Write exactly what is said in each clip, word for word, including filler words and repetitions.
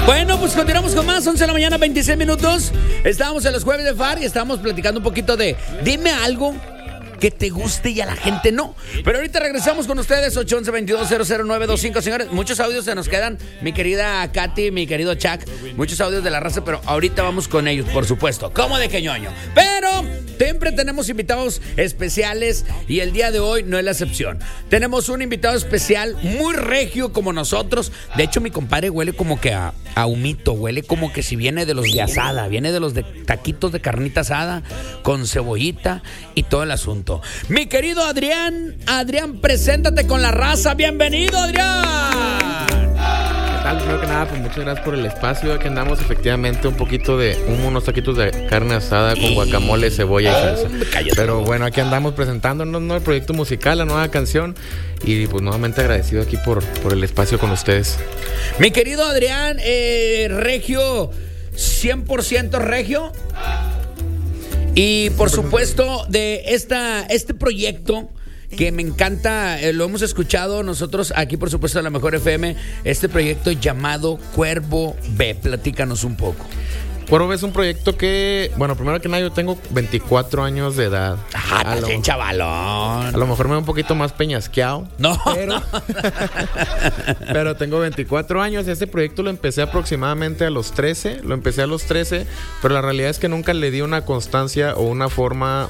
Bueno, pues continuamos con más, once de la mañana, veintiséis minutos. Estábamos en los jueves de F A R y estábamos platicando un poquito de dime algo que te guste y a la gente no. Pero ahorita regresamos con ustedes, ocho once, veintidós, cero cero nueve veinticinco. Señores, muchos audios se nos quedan, mi querida Katy, mi querido Chuck, muchos audios de la raza, pero ahorita vamos con ellos, por supuesto, como de que ñoño. Pero siempre tenemos invitados especiales y el día de hoy no es la excepción. Tenemos un invitado especial muy regio como nosotros. De hecho, mi compadre huele como que a, a humito, huele como que si viene de los de asada, viene de los de taquitos de carnita asada con cebollita y todo el asunto. Mi querido Adrián, Adrián, preséntate con la raza. Bienvenido, Adrián. ¿Qué tal? Primero que nada, pues muchas gracias por el espacio. Aquí andamos efectivamente un poquito de unos taquitos de carne asada con guacamole, cebolla y salsa. Cállate. Pero bueno, aquí andamos presentándonos, ¿no?, el proyecto musical, la nueva canción. Y pues nuevamente agradecido aquí por, por el espacio con ustedes. Mi querido Adrián, eh, regio, cien por ciento regio. Y por supuesto, de esta, este proyecto que me encanta, eh, lo hemos escuchado nosotros aquí, por supuesto, en La Mejor F M, este proyecto llamado Cuervo B. Platícanos un poco. Cuervo B es un proyecto que, bueno, primero que nada, yo tengo veinticuatro años de edad. Ah, a, lo, chavalón. a lo mejor me veo un poquito más peñasqueado. No. Pero, pero tengo veinticuatro años. Este proyecto lo empecé aproximadamente a los trece. Lo empecé a los trece, pero la realidad es que nunca le di una constancia o una forma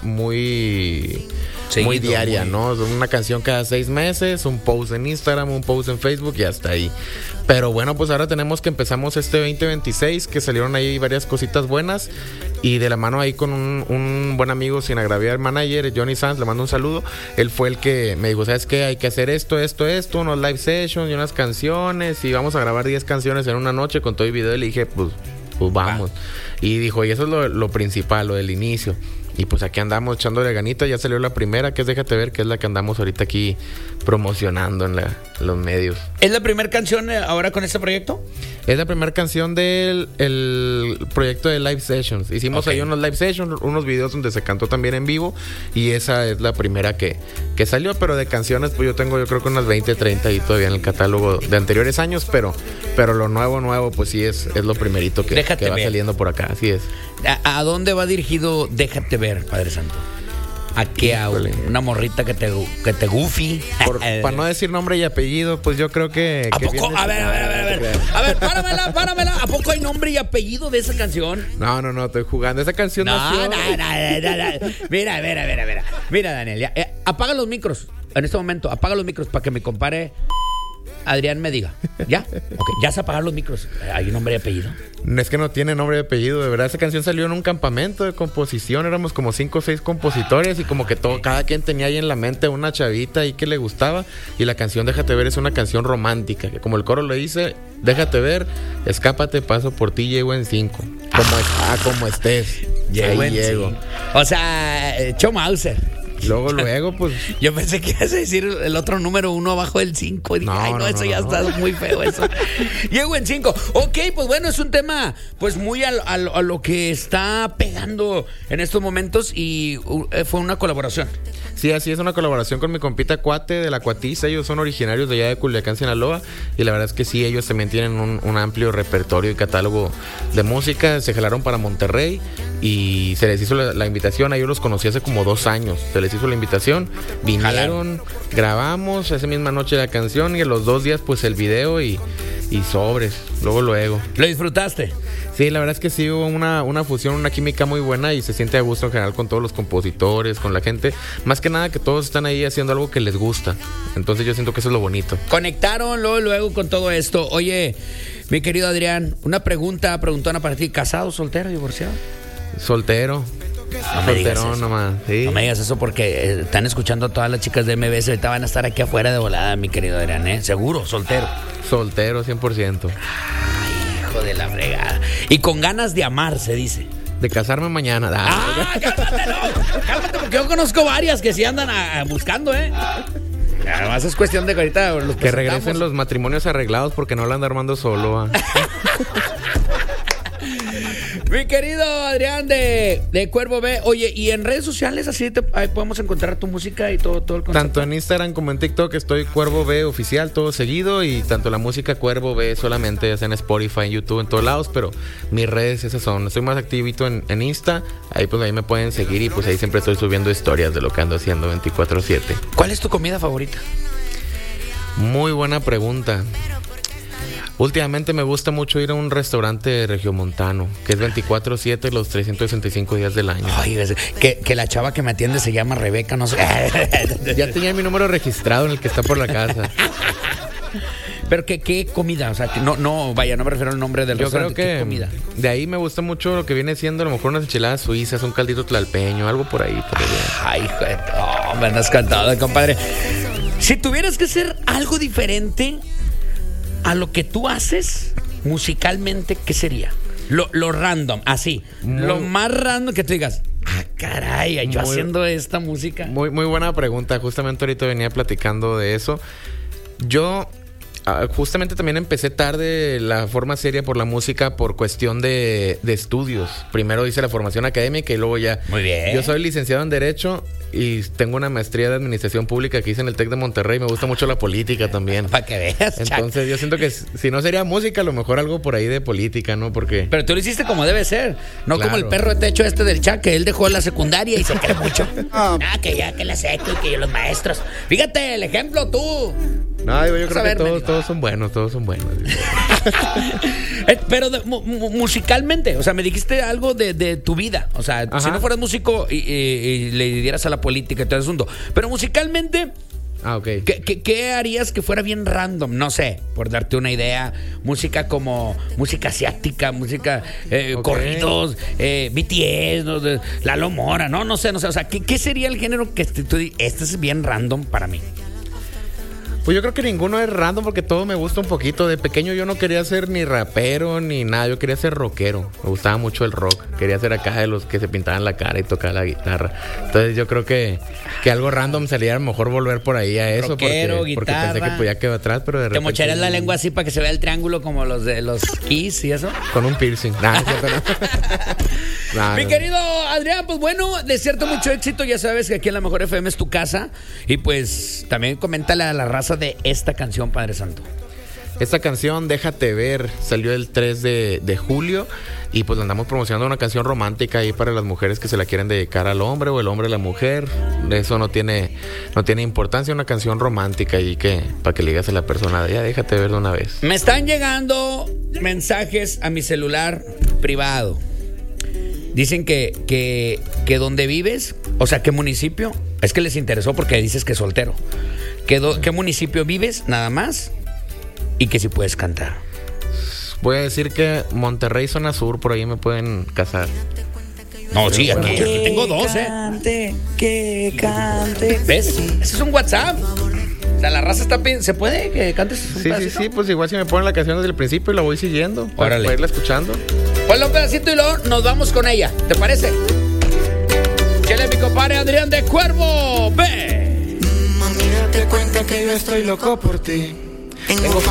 muy... Seguido, muy diaria, muy... ¿no? Una canción cada seis meses, un post en Instagram, un post en Facebook y hasta ahí. Pero bueno, pues ahora tenemos que empezamos este veinte veintiséis, que salieron ahí varias cositas buenas. Y de la mano ahí con un, un buen amigo, sin agraviar, manager, Johnny Sanz, le mando un saludo. Él fue el que me dijo, ¿sabes qué? Hay que hacer esto, esto, esto, unos live sessions y unas canciones. Y vamos a grabar diez canciones en una noche con todo el video. Y le dije, pues, pues vamos. Ah. Y dijo, y eso es lo, lo principal, lo del inicio. Y pues aquí andamos echándole ganita. Ya salió la primera, que es Déjate Ver, que es la que andamos ahorita aquí promocionando en, la, en los medios. ¿Es la primera canción ahora con este proyecto? Es la primera canción del el proyecto de Live Sessions. Hicimos okay. ahí unos Live Sessions, unos videos donde se cantó también en vivo. Y esa es la primera que, que salió. Pero de canciones, pues yo tengo yo creo que unas veinte, treinta y todavía en el catálogo de anteriores años. Pero, pero lo nuevo, nuevo, pues sí es, es lo primerito que, que va ver. Saliendo por acá. Así es. ¿A, a dónde va dirigido Déjate Ver, Padre Santo? ¿A qué? ¿A una morrita que te, que te goofy? Para no decir nombre y apellido, pues yo creo que... ¿A que poco? A ver, a ver, a ver, a ver. A ver, páramela, páramela. ¿A poco hay nombre y apellido de esa canción? No, no, no, estoy jugando. Esa canción no, nació... No, no, no, no, no. Mira, a ver, a ver, a ver. Mira, Daniel, ya, eh, apaga los micros. En este momento, apaga los micros para que mi compadre Adrián me diga. ¿Ya? Ok, ya se apagaron los micros. ¿Hay un nombre y apellido? No, es que no tiene nombre y apellido, de verdad. Esa canción salió en un campamento de composición. Éramos como cinco o seis compositores y como que todo, cada quien tenía ahí en la mente una chavita ahí que le gustaba. Y la canción Déjate Ver es una canción romántica, que como el coro le dice, déjate ver, escápate, paso por ti, llego en cinco. Como, ah, es, como estés. Llego ahí en llego. Cinco. O sea, eh, Cho Mauser. Luego, luego, pues... Yo pensé que ibas a decir el otro número uno abajo del cinco. Y dije, no, ay, no, no eso no, ya no. Está muy feo eso. Llego en cinco. Ok, pues bueno, es un tema pues muy a, a, a lo que está pegando en estos momentos. Y uh, fue una colaboración. Sí, así es, una colaboración con mi compita Cuate de La Cuatiza. Ellos son originarios de allá de Culiacán, Sinaloa. Y la verdad es que sí, ellos también tienen un, un amplio repertorio y catálogo de música. Se jalaron para Monterrey y se les hizo la, la invitación. Yo los conocí hace como dos años. Se les hizo la invitación, vinieron, grabamos esa misma noche la canción y a los dos días pues el video y, y sobres, luego luego. ¿Lo disfrutaste? Sí, la verdad es que sí hubo una, una fusión, una química muy buena y se siente a gusto en general con todos los compositores, con la gente. Más que nada que todos están ahí haciendo algo que les gusta. Entonces yo siento que eso es lo bonito. Conectaron luego, luego con todo esto. Oye, mi querido Adrián, una pregunta, preguntona para ti. ¿Casado, soltero, divorciado? Soltero. No me digas eso. Nomás, ¿sí? No me digas eso porque eh, están escuchando a todas las chicas de M B S. Ahorita van a estar aquí afuera de volada, mi querido Adrián, ¿eh? Seguro, soltero. Soltero, cien por ciento. Ay, hijo de la fregada. Y con ganas de amar, se dice. De casarme mañana. Ah, cálmate, no. Cálmate, porque yo conozco varias que sí andan a, a buscando, ¿eh? Además es cuestión de que ahorita los que regresen los matrimonios arreglados porque no lo andan armando solo. ¿eh? Mi querido Adrián de, de Cuervo B. Oye, y en redes sociales así te, ahí podemos encontrar tu música y todo, todo el concepto. Tanto en Instagram como en TikTok estoy Cuervo B oficial, todo seguido. Y tanto la música Cuervo B solamente es en Spotify, en YouTube, en todos lados. Pero mis redes esas son. Estoy más activito en, en Insta. Ahí pues ahí me pueden seguir y pues ahí siempre estoy subiendo historias de lo que ando haciendo veinticuatro siete. ¿Cuál es tu comida favorita? Muy buena pregunta. Últimamente me gusta mucho ir a un restaurante regiomontano, que es veinticuatro siete los trescientos sesenta y cinco días del año. Ay, que, que la chava que me atiende se llama Rebeca, no sé. Ya tenía mi número registrado en el que está por la casa. Pero que qué comida, o sea, que no, no, vaya, no me refiero al nombre del Yo restaurante. creo que ¿qué comida? De ahí me gusta mucho lo que viene siendo a lo mejor unas enchiladas suizas, un caldito tlalpeño, algo por ahí. Por ahí. Ay, hijo de... Oh, me andas cantado, compadre. Si tuvieras que hacer algo diferente a lo que tú haces musicalmente, ¿qué sería? Lo, lo random, así. Muy, lo más random que tú digas, ah, caray, yo muy, haciendo esta música. Muy, muy buena pregunta. Justamente ahorita venía platicando de eso. Yo uh, justamente también empecé tarde la forma seria por la música por cuestión de, de estudios. Primero hice la formación académica y luego ya. Muy bien. Yo soy licenciado en Derecho y tengo una maestría de Administración Pública que hice en el TEC de Monterrey. Me gusta mucho la política también. Para que veas. Entonces Chuck. Yo siento que si no sería música, a lo mejor algo por ahí de política, ¿no? Porque... Pero tú lo hiciste como debe ser. No claro. Como el perro de techo este del Chuck, que él dejó la secundaria y se cree mucho. Ah, que ya, que la seco y que yo los maestros. Fíjate, el ejemplo tú. No, yo, yo creo ver, que todos, todos son buenos, todos son buenos. Pero de, mu, musicalmente, o sea, me dijiste algo de, de tu vida. O sea, ajá, si no fueras músico y, y, y le dieras a la política y todo el asunto. Pero musicalmente, ah, ok. ¿qué, qué, ¿qué harías que fuera bien random? No sé, por darte una idea. Música como música asiática, música, eh, okay, corridos, eh, B T S, ¿no? Lalo Mora, no, no sé, no sé. O sea, ¿qué, qué sería el género que tú dices, este es bien random para mí? Pues yo creo que ninguno es random porque todo me gusta un poquito. De pequeño yo no quería ser ni rapero ni nada, yo quería ser rockero. Me gustaba mucho el rock. Quería ser acá de los que se pintaban la cara y tocaban la guitarra. Entonces yo creo que, que algo random sería a lo mejor volver por ahí a eso. Rockero, porque, porque guitarra. pensé que podía quedar atrás, pero de ¿te repente... mocharías la lengua así para que se vea el triángulo como los de los Kiss y eso? Con un piercing. Nah, ¿cierto? No. Nah, Mi no. querido Adrián, pues bueno, desearte mucho éxito. Ya sabes que aquí en La Mejor F M es tu casa. Y pues también coméntale a la raza de esta canción, Padre Santo. Esta canción, Déjate Ver, salió el tres de, de julio y pues andamos promocionando una canción romántica ahí para las mujeres que se la quieren dedicar al hombre o el hombre a la mujer. Eso no tiene, no tiene importancia, una canción romántica y que para que le digas a la persona, ya déjate ver de una vez. Me están llegando mensajes a mi celular privado. Dicen que, que, que donde vives, o sea, ¿qué municipio? Es que les interesó porque dices que es soltero. ¿Qué, do, ¿Qué municipio vives? Nada más. Y que si puedes cantar. Voy a decir que Monterrey, zona sur, por ahí me pueden casar. No, sí, aquí, aquí tengo dos, ¿eh? Cante, que cante. ¿Ves? Ese es un WhatsApp. O sea, la raza está pidiendo. ¿Se puede que cantes un sí, pedacito? Sí, sí, pues igual si me ponen la canción desde el principio y la voy siguiendo. Para Órale. irla escuchando. Ponle un pedacito y luego nos vamos con ella. ¿Te parece? Chele, mi compadre Adrián de Cuervo. Ve. Mami, date cuenta que yo estoy loco por ti. Tengo